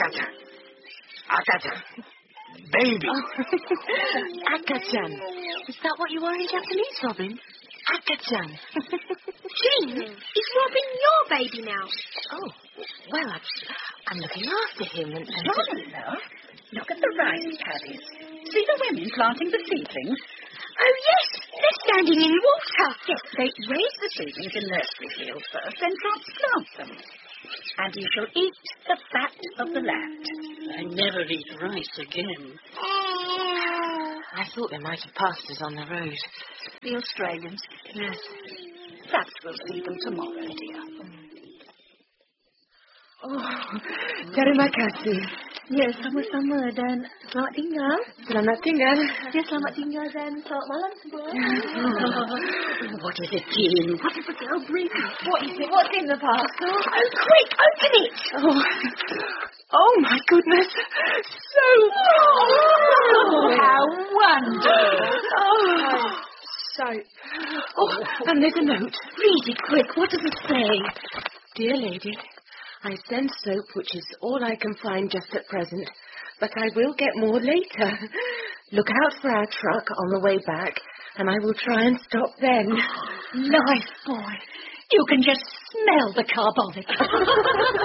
Akata. Akata. Baby. Akachan. Is that what you are in Japanese, Robin? Akachan. Jean, is Robin your baby now? Oh, well, I'm looking after him and... Robin, love. Look at the rice paddies. See the women planting the seedlings? Oh, yes, they're standing in water. Yes, they raise the seedlings in nursery fields first, then transplant them. And you shall eat the fat of the land. I never eat rice again. I thought they might have passed us on the road. The Australians. Yes. Perhaps we'll see them tomorrow, dear. Oh, terima kasih. Ya, sama-sama dan selamat tinggal. Selamat tinggal. Ya, selamat tinggal dan selamat malam semua. What is it, Jean? What did the girl bring? What is it? What's in the parcel? Oh, quick, open it. Oh, my goodness. So... Oh, how wonderful. Soap. Oh, and there's a note. Read it quick. What does it say? Dear lady, I send soap, which is all I can find just at present, but I will get more later. Look out for our truck on the way back, and I will try and stop then. Nice boy. You can just smell the carbolic.